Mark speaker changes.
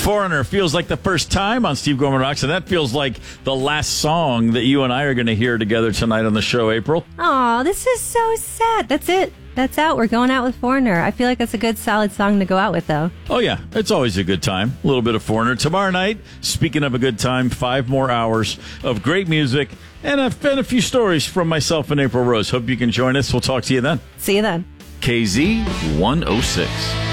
Speaker 1: Foreigner feels like the first time on Steve Gorman Rocks, and that feels like the last song that you and I are going to hear together tonight on the show, April.
Speaker 2: Aw, this is so sad. That's it. That's out. We're going out with Foreigner. I feel like that's a good, solid song to go out with, though.
Speaker 1: Oh, yeah. It's always a good time. A little bit of Foreigner. Tomorrow night, speaking of a good time, 5 more hours of great music and a few stories from myself and April Rose. Hope you can join us. We'll talk to you then.
Speaker 2: See you then.
Speaker 1: KZ 106.